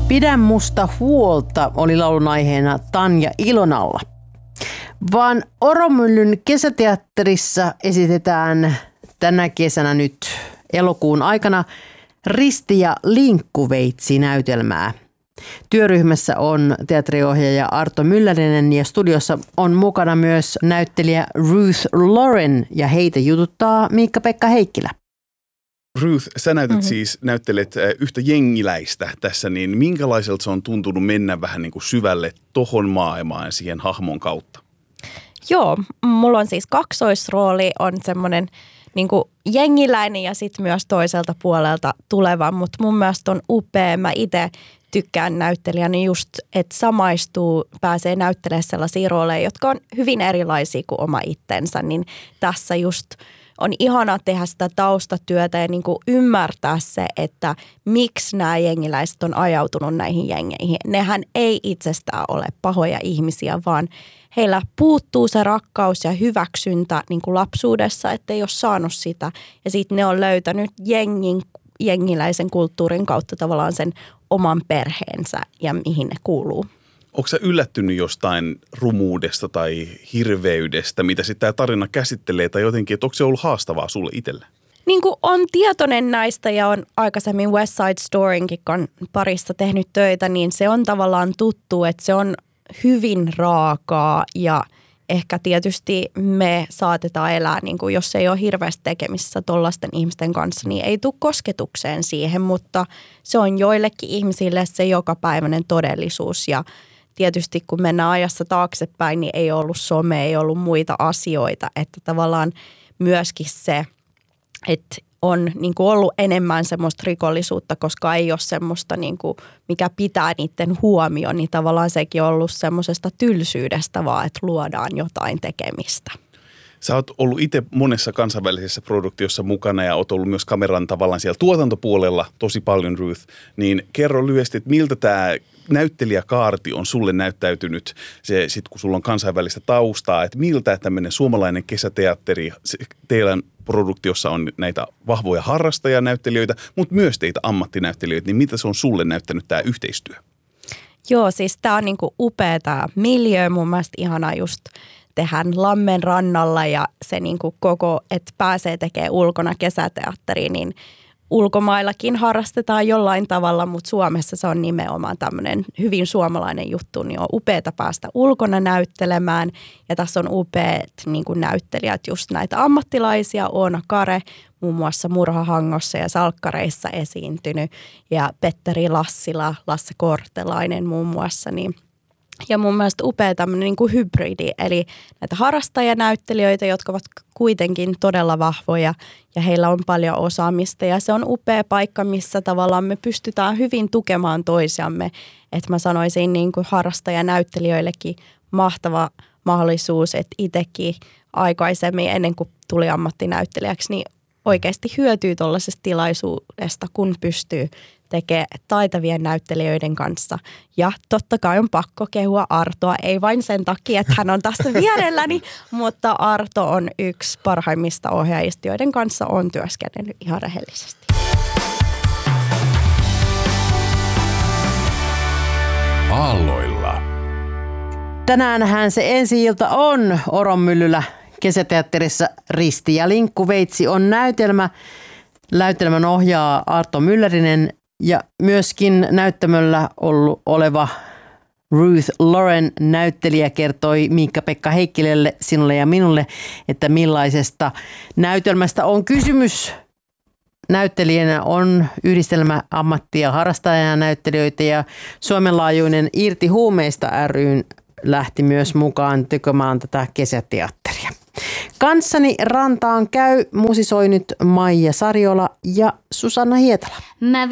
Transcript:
Pidä musta huolta oli laulun aiheena Tanja Ilonalla. Vaan Oromyllyn kesäteatterissa esitetään tänä kesänä nyt elokuun aikana Risti ja Linkkuveitsi-näytelmää. Työryhmässä on teatteriohjaaja Arto Myllärinen ja studiossa on mukana myös näyttelijä Ruth Lauren ja heitä jututtaa Miikka-Pekka Heikkilä. Ruth, sä näyttelet yhtä jengiläistä tässä, niin minkälaiselta se on tuntunut mennä vähän niin kuin syvälle tohon maailmaan ja siihen hahmon kautta? Joo, mulla on siis kaksoisrooli, on semmoinen niin kuin jengiläinen ja sitten myös toiselta puolelta tuleva, mutta mun mielestä on upea. Mä itse tykkään näyttelijänä just, että samaistuu, pääsee näyttelemään sellaisia rooleja, jotka on hyvin erilaisia kuin oma itsensä, niin tässä just on ihana tehdä sitä taustatyötä ja niin kuin ymmärtää se, että miksi nämä jengiläiset on ajautunut näihin jengeihin. Nehän ei itsestään ole pahoja ihmisiä, vaan heillä puuttuu se rakkaus ja hyväksyntä niin kuin lapsuudessa, ettei ole saanut sitä. Ja sitten ne on löytänyt jengiläisen kulttuurin kautta tavallaan sen oman perheensä ja mihin ne kuuluu. Onko sä yllättynyt jostain rumuudesta tai hirveydestä, mitä sitten tämä tarina käsittelee, tai jotenkin, että onko se ollut haastavaa sulle itselle? Niin kuin on tietoinen näistä ja on aikaisemmin West Side Storynkin parissa tehnyt töitä, niin se on tavallaan tuttu, että se on hyvin raakaa ja ehkä tietysti me saatetaan elää, niin kuin jos ei ole hirveästi tekemisissä tollaisten ihmisten kanssa, niin ei tule kosketukseen siihen, mutta se on joillekin ihmisille se jokapäiväinen todellisuus ja tietysti kun mennään ajassa taaksepäin, niin ei ollut some, ei ollut muita asioita, että tavallaan myöskin se, että on niin kuin ollut enemmän semmoista rikollisuutta, koska ei ole semmoista, niin kuin, mikä pitää niiden huomioon, niin tavallaan sekin on ollut semmoisesta tylsyydestä vaan, että luodaan jotain tekemistä. Sä oot ollut itse monessa kansainvälisessä produktiossa mukana ja oot ollut myös kameran tavallaan siellä tuotantopuolella tosi paljon, Ruth. Niin kerro lyhyesti, että miltä tämä näyttelijäkaarti on sulle näyttäytynyt, sit kun sulla on kansainvälistä taustaa, että miltä tämmöinen suomalainen kesäteatteri, teidän produktiossa on näitä vahvoja harrastajanäyttelijöitä, mutta myös teitä ammattinäyttelijöitä, niin mitä se on sulle näyttänyt tämä yhteistyö? Joo, siis tämä on niinku upea tämä miljöö, mun mielestä ihanaa just tehdään Lammen rannalla ja se niinku koko, että pääsee tekemään ulkona kesäteatteriin, niin ulkomaillakin harrastetaan jollain tavalla, mutta Suomessa se on nimenomaan tämmöinen hyvin suomalainen juttu, niin on upeata päästä ulkona näyttelemään. Ja tässä on upeat niin kuin näyttelijät, just näitä ammattilaisia, Oona Kare, muun muassa Murhahangossa ja Salkkareissa esiintynyt, ja Petteri Lassila, Lasse Kortelainen muun muassa, niin ja mun mielestä upea tämmöinen niin kuin hybridi, eli näitä harrastajanäyttelijöitä, jotka ovat kuitenkin todella vahvoja ja heillä on paljon osaamista. Ja se on upea paikka, missä tavallaan me pystytään hyvin tukemaan toisiamme. Että mä sanoisin niin kuin harrastajanäyttelijöillekin mahtava mahdollisuus, että itsekin aikaisemmin ennen kuin tuli ammattinäyttelijäksi, niin oikeasti hyötyy tuollaisesta tilaisuudesta, kun pystyy tekee taitavien näyttelijöiden kanssa. Ja totta kai on pakko kehua Artoa, ei vain sen takia, että hän on tässä vierelläni, mutta Arto on yksi parhaimmista ohjaajista, joiden kanssa on työskennellyt ihan rehellisesti. Aalloilla. Tänäänhän se ensi-ilta on Oromyllyllä kesäteatterissa Risti ja Linkkuveitsi on näytelmä. Näytelmän ohjaa Arto Myllärinen ja myöskin näyttämöllä oleva Ruth Lauren näyttelijä kertoi Miikka-Pekka Heikkilälle, sinulle ja minulle, että millaisesta näytelmästä on kysymys. Näyttelijänä on yhdistelmä ammatti- ja harrastajanäyttelijöitä ja Suomen laajuinen Irti huumeista ry lähti myös mukaan tekemään tätä kesäteatteria. Kanssani rantaan käy musisoi nyt Maija Sariola ja Susanna Hietala.